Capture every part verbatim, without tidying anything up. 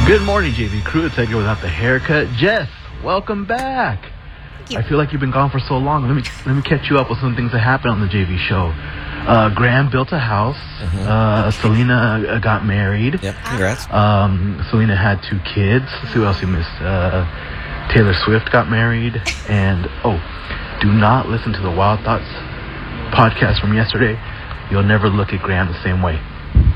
Good morning, J V Crew. It's Edgar without the haircut. Jess, welcome back. Thank you. I feel like you've been gone for so long. Let me let me catch you up with some things that happened on the J V show. Uh, Graham built a house. Mm-hmm. Uh, Selena uh, got married. Yep, congrats. Um, Selena had two kids. Let's see what else you missed. Uh, Taylor Swift got married. And, oh, do not listen to the Wild Thoughts podcast from yesterday. You'll never look at Graham the same way.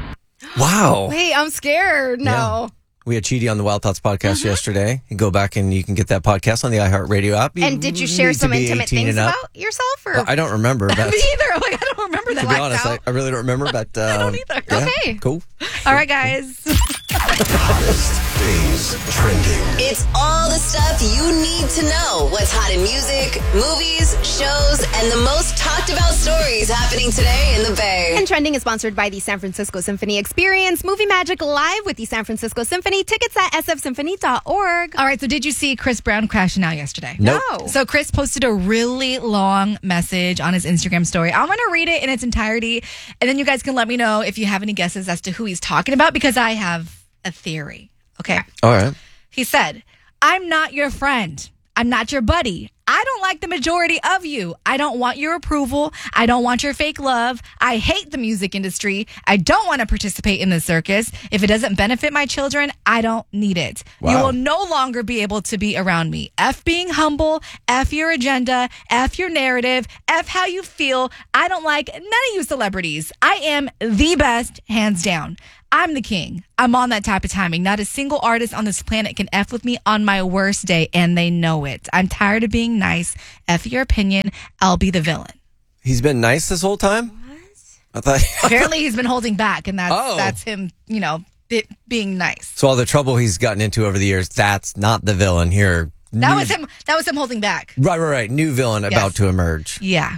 Wow. Wait, I'm scared. No. Yeah. We had Chidi on the Wild Thoughts podcast mm-hmm. yesterday. You go back and you can get that podcast on the iHeartRadio app. You and did you share some intimate things about yourself? Or? Well, I don't remember. Me either. Like, I don't remember that. To be honest, I, I really don't remember. But uh, I don't either. Yeah, okay. Cool. All right, guys. Hottest things trending. It's all the stuff you need to know. What's hot in music, movies, shows, and the most talked about stories happening today in the Bay. And Trending is sponsored by the San Francisco Symphony. Experience Movie Magic live with the San Francisco Symphony. Tickets at s f symphony dot org. All right, so did you see Chris Brown crashing out yesterday? Nope. No. So Chris posted a really long message on his Instagram story. I'm going to read it in its entirety, and then you guys can let me know if you have any guesses as to who he's talking about, because I have a theory. Okay? All right. He said, I'm not your friend. I'm not your buddy. I don't like the majority of you. I don't want your approval. I don't want your fake love. I hate the music industry. I don't want to participate in the circus. If it doesn't benefit my children, I don't need it. Wow. You will no longer be able to be around me. F being humble, F your agenda, F your narrative, F how you feel. I don't like none of you celebrities. I am the best, hands down. I'm the king. I'm on that type of timing. Not a single artist on this planet can F with me on my worst day, and they know it. I'm tired of being nice. F your opinion. I'll be the villain. He's been nice this whole time? What? I thought. Apparently, he's been holding back, and that's Oh. that's him, you know, bi- being nice. So all the trouble he's gotten into over the years, that's not the villain here. That New- was him. That was him holding back. Right, right, right. New villain Yes. about to emerge. Yeah.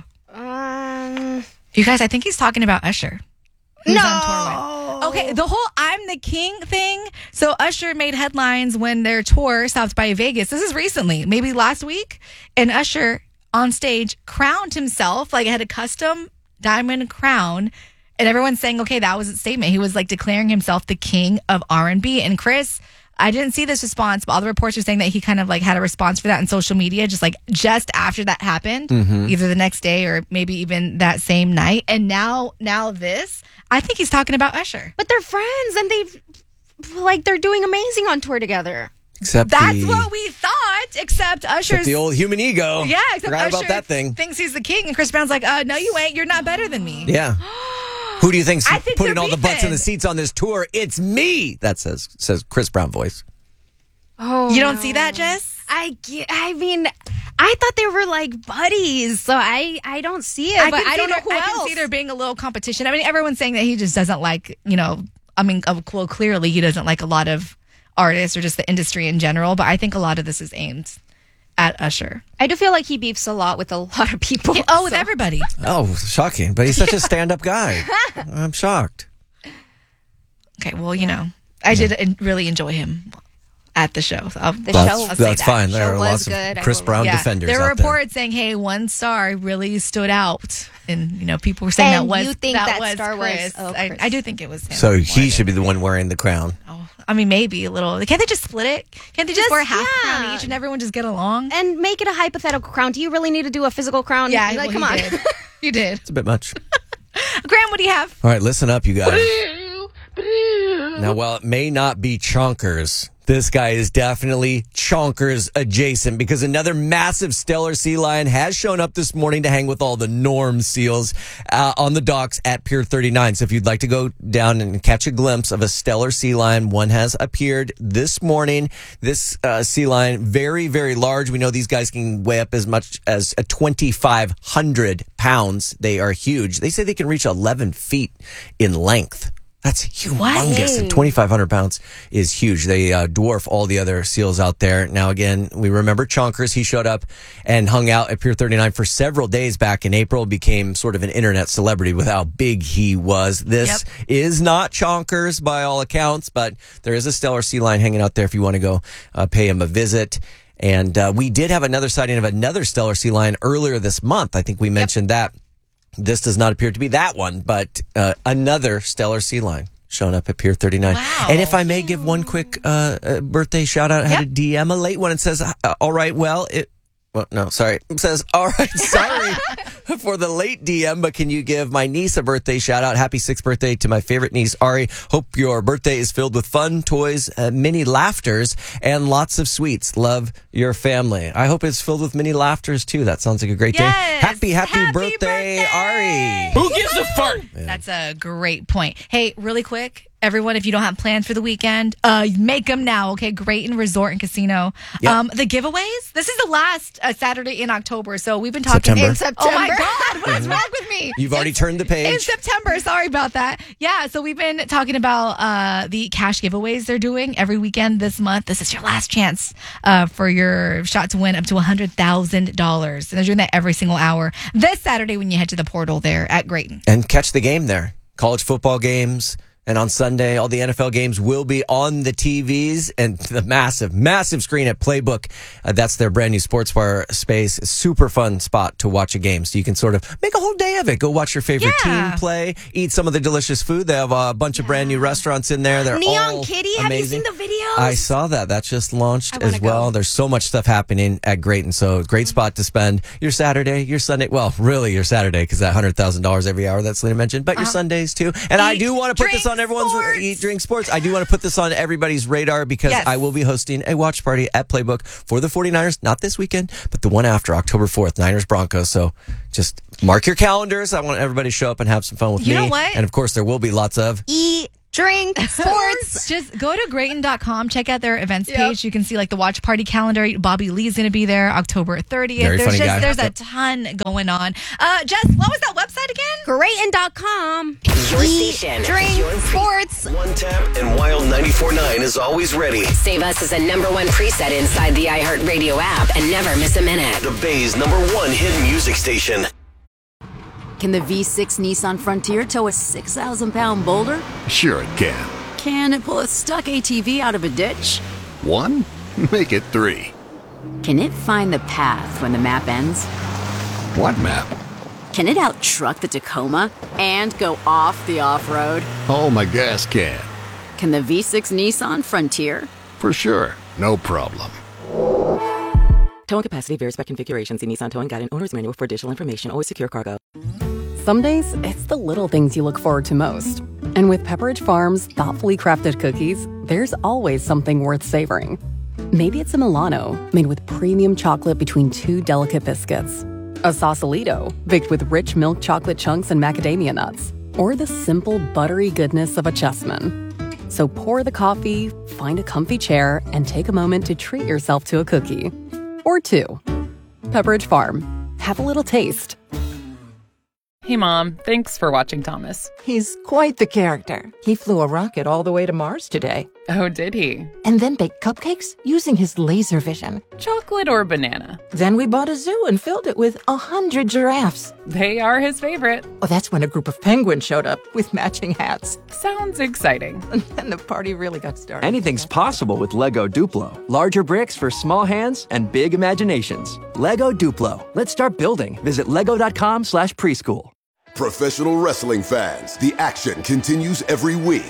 Um, You guys, I think he's talking about Usher. who's no. on tour with. Okay, the whole I'm the king thing. So Usher made headlines when their tour stopped by Vegas. This is recently, maybe last week. And Usher on stage crowned himself, like had a custom diamond crown. And everyone's saying, okay, that was a statement. He was like declaring himself the king of R and B. And Chris, I didn't see this response, but all the reports are saying that he kind of like had a response for that in social media, just like just after that happened, Mm-hmm. either the next day or maybe even that same night. And now, now this, I think he's talking about Usher. But they're friends, and they've, like, they're doing amazing on tour together. Except That's the, what we thought, except Usher's. except the old human ego. yeah, except Forgot Usher about that thing. thinks he's the king, and Chris Brown's like, uh, no, you ain't. You're not better than me. Yeah. Who do you think's I think putting they're all the butts in the beefing. seats on this tour? It's me. That says says Chris Brown voice. Oh, You don't no. see that, Jess? I, ge- I mean, I thought they were like buddies, so I, I don't see it, but can I see don't know there- who I else. can see there being a little competition. I mean, everyone's saying that he just doesn't like, you know, I mean, uh, well, clearly he doesn't like a lot of artists or just the industry in general, but I think a lot of this is aimed at Usher. I do feel like he beefs a lot with a lot of people. Oh, with so- everybody. Oh, shocking. But he's such a stand-up guy. I'm shocked. Okay, well, you know, I did en- really enjoy him at the show. So I'll, The That's, show- I'll say that's that. fine. There Show are was lots good, I of Chris will- Brown Yeah, defenders there were out there. reports saying, "Hey, one star really stood out," and you know, people were saying And that was you think that, that was star was- Chris. oh, I, Chris. I do think it was him. So more he than- should be the one wearing the crown. Oh, I mean, maybe a little. Can't they just split it? Can't they just, Just- wear half a yeah. crown each and everyone just get along? And make it a hypothetical crown. Do you really need to do a physical crown? Yeah, like, well, come on. he did. You did. It's a bit much. Graham, what do you have? All right, listen up, you guys. Now, while it may not be chonkers, this guy is definitely chonkers adjacent, because another massive stellar sea lion has shown up this morning to hang with all the Norm seals uh, on the docks at Pier thirty-nine. So if you'd like to go down and catch a glimpse of a stellar sea lion, one has appeared this morning. This uh, sea lion, very, very large. We know these guys can weigh up as much as uh, twenty-five hundred pounds. They are huge. They say they can reach eleven feet in length. That's humongous. And twenty-five hundred pounds is huge. They uh, dwarf all the other seals out there. Now, again, we remember Chonkers. He showed up and hung out at Pier thirty-nine for several days back in April, became sort of an internet celebrity with how big he was. This Yep. is not Chonkers by all accounts, but there is a stellar sea lion hanging out there if you want to go uh, pay him a visit. And uh, we did have another sighting of another stellar sea lion earlier this month. I think we mentioned that. This does not appear to be that one, but uh, another stellar sea lion showing up at Pier thirty-nine. Wow. And if I may give one quick uh, uh, birthday shout out, I had Yep. a D M, a late one. It says, uh, all right, well, it, well, no, sorry. It says, all right, sorry for the late D M, but can you give my niece a birthday shout out? Happy sixth birthday to my favorite niece, Ari. Hope your birthday is filled with fun, toys, uh, many laughters, and lots of sweets. Love your family. I hope it's filled with many laughters, too. That sounds like a great Yes. day. Happy, happy, Happy birthday, birthday. Ari. Who gives a fart? That's a great point. Hey, really quick, everyone, if you don't have plans for the weekend, uh, make them now, okay? Grayton Resort and Casino. Yep. Um, the giveaways, this is the last uh, Saturday in October, so we've been talking September. In September. Oh my God, what is wrong with me? You've already turned the page. In September, sorry about that. Yeah, so we've been talking about uh, the cash giveaways they're doing every weekend this month. This is your last chance uh, for your shot to win up to one hundred thousand dollars. And they're doing that every single hour this Saturday when you head to the portal there at Grayton. And catch the game there. College football games. And on Sunday, all the N F L games will be on the T Vs and the massive, massive screen at Playbook. Uh, that's their brand new sports bar space. Super fun spot to watch a game. So you can sort of make a whole day of it. Go watch your favorite Yeah. team play, eat some of the delicious food. They have a bunch of brand new restaurants in there. They're Neon all Kitty, have you amazing. seen the videos? I saw that. That just launched I wanna as well. go. There's so much stuff happening at Grayton. So great spot to spend your Saturday, your Sunday. Well, really your Saturday because that one hundred thousand dollars every hour that Selena mentioned, but your Sundays too. And I Eat, do want to put this drink, on everyone's sports. eat, drink, sports. I do want to put this on everybody's radar because Yes. I will be hosting a watch party at Playbook for the 49ers, not this weekend, but the one after, October fourth, Niners Broncos. So just mark your calendars. I want everybody to show up and have some fun with You me. know what? And of course, there will be lots of Eat, drink, sports. Just go to Grayton dot com, check out their events page. You can see like the watch party calendar. Bobby Lee's going to be there October thirtieth. Very there's funny just guy. there's a Yep. ton going on. Uh, Jess, what was that website again? Grayton dot com. Your Eat, station. drink, Your sports. One tap and Wild ninety-four point nine is always ready. Save us as a number one preset inside the iHeartRadio app and never miss a minute. The Bay's number one hit music station. Can the V six Nissan Frontier tow a six thousand pound boulder? Sure it can. Can it pull a stuck A T V out of a ditch? One? Make it three. Can it find the path when the map ends? What map? Can it out-truck the Tacoma and go off the off-road? Oh, my gas can. Can the V six Nissan Frontier? For sure. No problem. Towing capacity varies by configuration. See Nissan Towing Guide and Owner's Manual for additional information. Always secure cargo. Some days, it's the little things you look forward to most. And with Pepperidge Farm's thoughtfully crafted cookies, there's always something worth savoring. Maybe it's a Milano, made with premium chocolate between two delicate biscuits. A Sausalito, baked with rich milk chocolate chunks and macadamia nuts. Or the simple, buttery goodness of a Chessman. So pour the coffee, find a comfy chair, and take a moment to treat yourself to a cookie. Or two. Pepperidge Farm. Have a little taste. Hey, Mom. Thanks for watching Thomas. He's quite the character. He flew a rocket all the way to Mars today. Oh, did he? And then baked cupcakes using his laser vision. Chocolate or banana? Then we bought a zoo and filled it with a hundred giraffes. They are his favorite. Oh, that's when a group of penguins showed up with matching hats. Sounds exciting. And then the party really got started. Anything's possible with Lego Duplo. Larger bricks for small hands and big imaginations. Lego Duplo. Let's start building. Visit lego.com slash preschool. Professional wrestling fans, the action continues every week.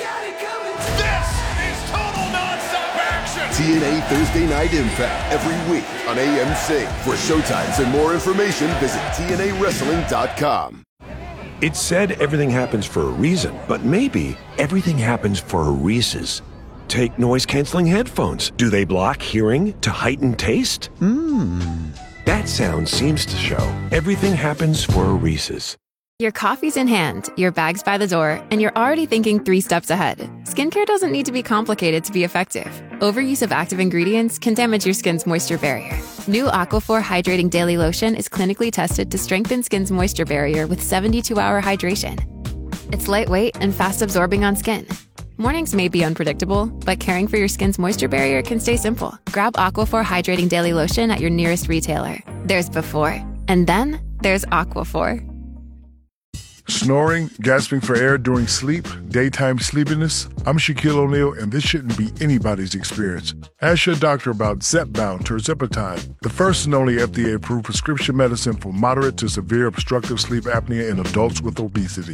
T N A Thursday Night Impact every week on A M C. For showtimes and more information, visit T N A wrestling dot com. It's said everything happens for a reason, but maybe everything happens for a Reese's. Take noise-canceling headphones. Do they block hearing to heighten taste? Mmm. That sound seems to show everything happens for a Reese's. Your coffee's in hand, your bag's by the door, and you're already thinking three steps ahead. Skincare doesn't need to be complicated to be effective. Overuse of active ingredients can damage your skin's moisture barrier. New Aquaphor Hydrating Daily Lotion is clinically tested to strengthen skin's moisture barrier with seventy-two hour hydration. It's lightweight and fast-absorbing on skin. Mornings may be unpredictable, but caring for your skin's moisture barrier can stay simple. Grab Aquaphor Hydrating Daily Lotion at your nearest retailer. There's before, and then there's Aquaphor. Snoring, gasping for air during sleep, daytime sleepiness. I'm Shaquille O'Neal, and this shouldn't be anybody's experience. Ask your doctor about Zepbound Tirzepatide, the first and only F D A-approved prescription medicine for moderate to severe obstructive sleep apnea in adults with obesity.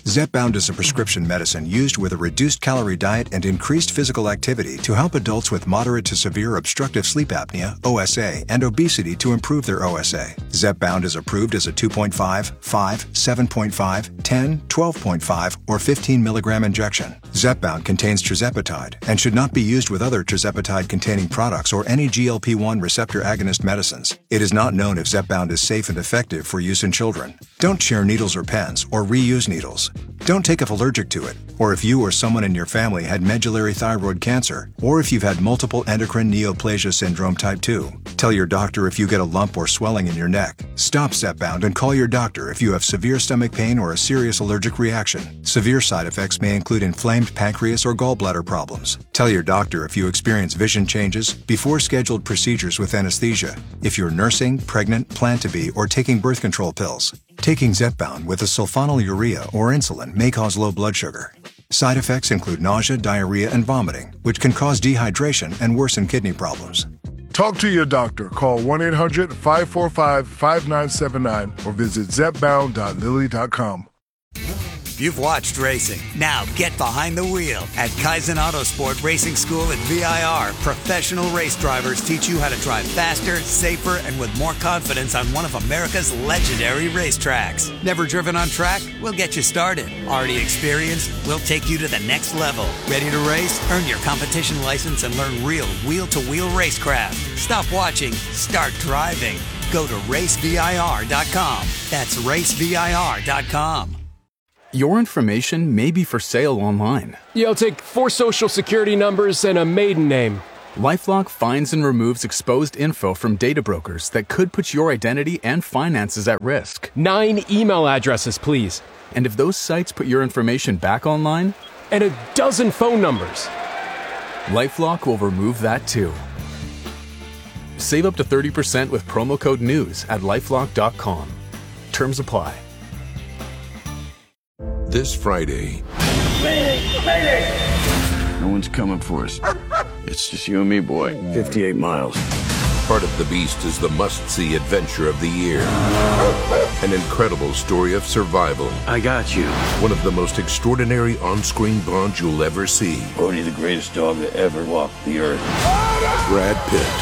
Zepbound is a prescription medicine used with a reduced calorie diet and increased physical activity to help adults with moderate to severe obstructive sleep apnea, O S A, and obesity to improve their O S A. Zepbound is approved as a two point five, five, seven point five, ten, twelve point five, or fifteen milligram injection. Zepbound contains tirzepatide and should not be used with other tirzepatide-containing products or any G L P one receptor agonist medicines. It is not known if Zepbound is safe and effective for use in children. Don't share needles or pens or reuse needles. Don't take if allergic to it, or if you or someone in your family had medullary thyroid cancer, or if you've had multiple endocrine neoplasia syndrome type two. Tell your doctor if you get a lump or swelling in your neck. Stop Zepbound and call your doctor if you have severe stomach pain or a serious allergic reaction. Severe side effects may include inflamed pancreas or gallbladder problems. Tell your doctor if you experience vision changes before scheduled procedures with anesthesia, if you're nursing, pregnant, plan to be, or taking birth control pills. Taking Zepbound with a sulfonylurea or insulin may cause low blood sugar. Side effects include nausea, diarrhea, and vomiting, which can cause dehydration and worsen kidney problems. Talk to your doctor. Call one eight hundred, five four five, five nine seven nine or visit zepbound dot lilly dot com. You've watched racing. Now get behind the wheel. At Kaizen Autosport Racing School at V I R, professional race drivers teach you how to drive faster, safer, and with more confidence on one of America's legendary racetracks. Never driven on track? We'll get you started. Already experienced? We'll take you to the next level. Ready to race? Earn your competition license and learn real wheel-to-wheel racecraft. Stop watching. Start driving. Go to race V I R dot com. That's race V I R dot com. Your information may be for sale online. Yeah, I'll take four social security numbers and a maiden name. LifeLock finds and removes exposed info from data brokers that could put your identity and finances at risk. Nine email addresses, please. And if those sites put your information back online? And a dozen phone numbers. LifeLock will remove that too. Save up to thirty percent with promo code NEWS at lifelock dot com. Terms apply. This Friday. Mayday! Mayday! No one's coming for us. It's just you and me, boy. fifty-eight miles. Part of the Beast is the must-see adventure of the year. An incredible story of survival. I got you. One of the most extraordinary on-screen bonds you'll ever see. Bodhi, the greatest dog that ever walked the earth. Brad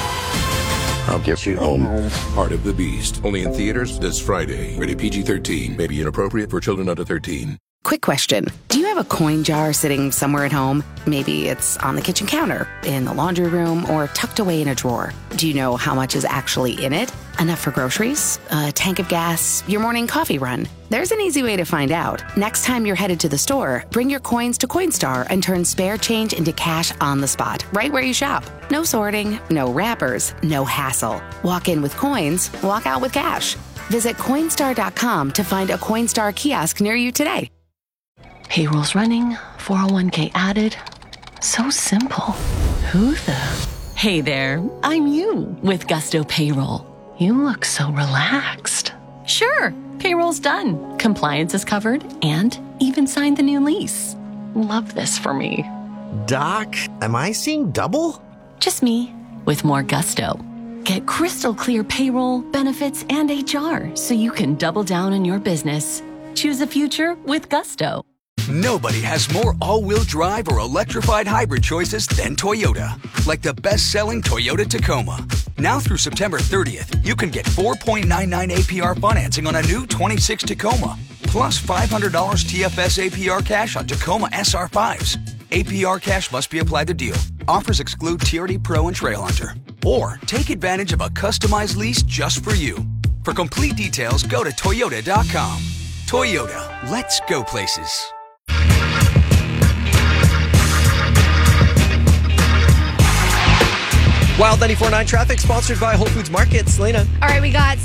Pitt. I'll get you home. Part of the Beast. Only in theaters this Friday. Rated P G thirteen. May be inappropriate for children under thirteen. Quick question. Do you have a coin jar sitting somewhere at home? Maybe it's on the kitchen counter, in the laundry room, or tucked away in a drawer. Do you know how much is actually in it? Enough for groceries? A tank of gas? Your morning coffee run? There's an easy way to find out. Next time you're headed to the store, bring your coins to Coinstar and turn spare change into cash on the spot, right where you shop. No sorting, no wrappers, no hassle. Walk in with coins, walk out with cash. Visit Coinstar dot com to find a Coinstar kiosk near you today. Payroll's running, four oh one k added. So simple. Who the? Hey there, I'm you with Gusto Payroll. You look so relaxed. Sure, payroll's done. Compliance is covered and even signed the new lease. Love this for me. Doc, am I seeing double? Just me with more gusto. Get crystal clear payroll, benefits, and H R so you can double down on your business. Choose a future with Gusto. Nobody has more all-wheel drive or electrified hybrid choices than Toyota. Like the best-selling Toyota Tacoma. Now through September thirtieth, you can get four point nine nine A P R financing on a new twenty-six Tacoma. Plus five hundred dollars T F S A P R cash on Tacoma S R fives. A P R cash must be applied to deal. Offers exclude T R D Pro and Trail Hunter. Or take advantage of a customized lease just for you. For complete details, go to Toyota dot com. Toyota, let's go places. Wild ninety-four point nine traffic sponsored by Whole Foods Market. Selena. All right, we got